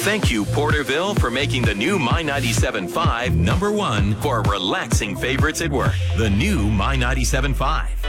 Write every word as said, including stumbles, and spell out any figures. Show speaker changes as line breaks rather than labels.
Thank you, Porterville, for making the new My ninety-seven point five number one for relaxing favorites at work. The new My ninety-seven point five.